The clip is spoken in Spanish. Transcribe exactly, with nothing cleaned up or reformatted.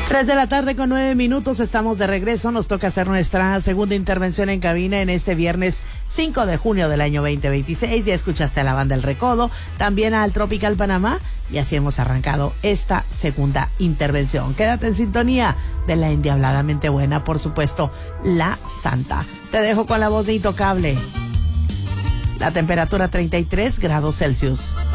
Tres de la tarde con nueve minutos, estamos de regreso. Nos toca hacer nuestra segunda intervención en cabina en este viernes cinco de junio del año veinte veintiséis. Ya escuchaste a la banda El Recodo, también al Tropical Panamá, y así hemos arrancado esta segunda intervención. Quédate en sintonía de la endiabladamente buena, por supuesto, La Santa. Te dejo con la voz de Intocable. La temperatura treinta y tres grados Celsius.